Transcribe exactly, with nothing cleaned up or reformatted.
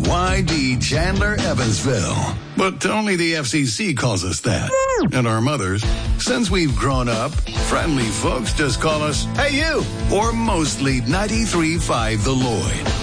Y D Chandler Evansville. But only the F C C calls us that. And our mothers, since we've grown up, friendly folks just call us, "Hey, you!" Or mostly ninety-three point five The Lloyd.